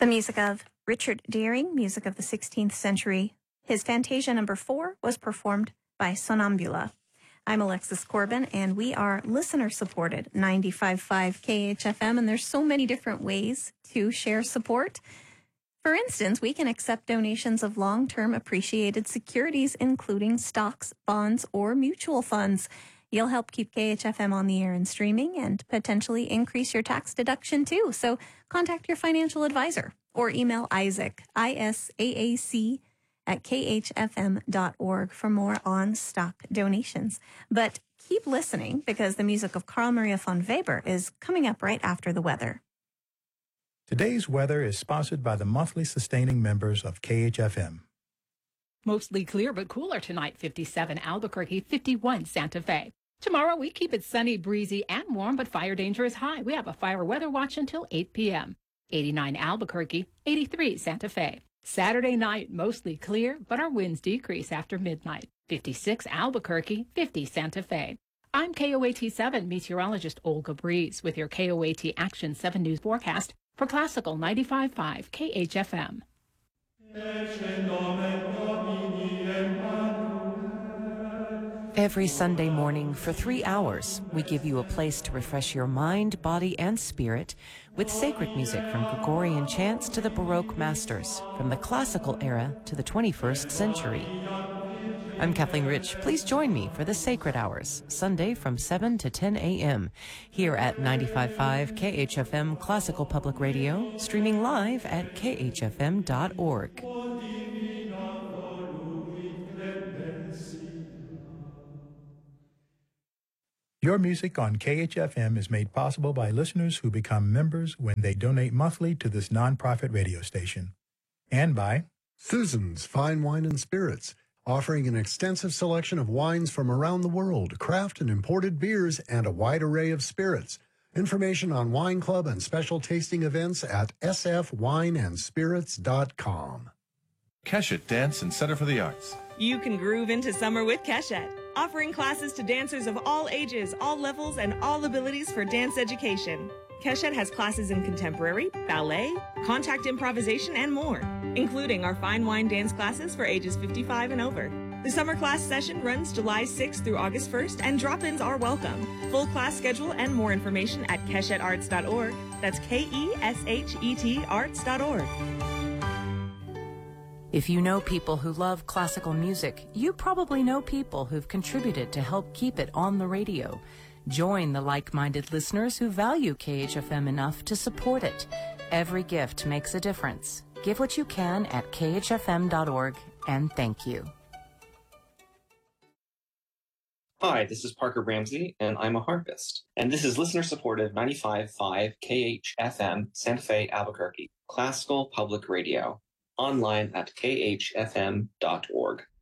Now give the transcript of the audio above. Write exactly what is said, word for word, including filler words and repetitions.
The music of Richard Deering, music of the sixteenth century. His Fantasia number four was performed by Sonambula. I'm Alexis Corbin, and we are listener-supported ninety-five point five K H F M, and there's so many different ways to share support. For instance, we can accept donations of long-term appreciated securities, including stocks, bonds, or mutual funds. You'll help keep K H F M on the air and streaming and potentially increase your tax deduction too. So contact your financial advisor or email Isaac, I S A A C, at K H F M dot org for more on-stock donations. But keep listening because the music of Carl Maria von Weber is coming up right after the weather. Today's weather is sponsored by the monthly sustaining members of K H F M. Mostly clear but cooler tonight, fifty-seven Albuquerque, fifty-one Santa Fe. Tomorrow we keep it sunny, breezy, and warm, but fire danger is high. We have a fire weather watch until eight p.m. eighty-nine Albuquerque, eighty-three Santa Fe. Saturday night, mostly clear, but our winds decrease after midnight. fifty-six Albuquerque, fifty Santa Fe. I'm K O A T seven meteorologist Olga Breeze with your K O A T Action seven News forecast for Classical ninety-five point five K H F M. Every Sunday morning for three hours, we give you a place to refresh your mind, body, and spirit with sacred music from Gregorian chants to the Baroque masters, from the classical era to the twenty-first century. I'm Kathleen Rich. Please join me for the Sacred Hours, Sunday from seven to ten a.m. here at ninety-five point five K H F M Classical Public Radio, streaming live at K H F M dot org. Your music on K H F M is made possible by listeners who become members when they donate monthly to this nonprofit radio station. And by Susan's Fine Wine and Spirits, offering an extensive selection of wines from around the world, craft and imported beers, and a wide array of spirits. Information on Wine Club and special tasting events at s f wine and spirits dot com. Keshet Dance and Center for the Arts. You can groove into summer with Keshet, offering classes to dancers of all ages, all levels, and all abilities for dance education. Keshet has classes in contemporary, ballet, contact improvisation, and more, including our fine wine dance classes for ages fifty-five and over. The summer class session runs July sixth through August first, and drop-ins are welcome. Full class schedule and more information at keshet arts dot org. That's K E S H E T arts dot org. If you know people who love classical music, you probably know people who've contributed to help keep it on the radio. Join the like-minded listeners who value K H F M enough to support it. Every gift makes a difference. Give what you can at K H F M dot org, and thank you. Hi, this is Parker Ramsey, and I'm a harpist. And this is listener-supported ninety-five point five K H F M Santa Fe, Albuquerque, Classical Public Radio, online at K H F M dot org.